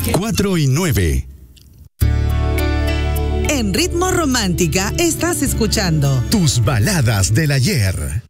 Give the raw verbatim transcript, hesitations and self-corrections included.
cuatro y nueve. En Ritmo Romántica estás escuchando Tus baladas del ayer.